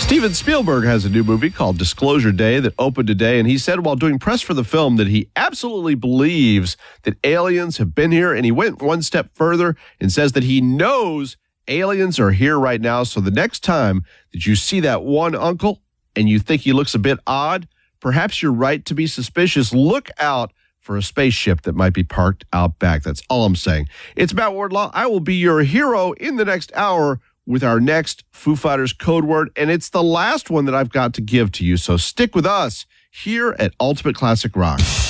Steven Spielberg has a new movie called Disclosure Day that opened today, and he said while doing press for the film that he absolutely believes that aliens have been here, and he went one step further and says that he knows aliens are here right now. So the next time that you see that one uncle and you think he looks a bit odd, perhaps you're right to be suspicious. Look out for a spaceship that might be parked out back. That's all I'm saying. It's Matt Wardlaw. I will be your hero in the next hour with our next Foo Fighters code word, and it's the last one that I've got to give to you. So stick with us here at Ultimate Classic Rock.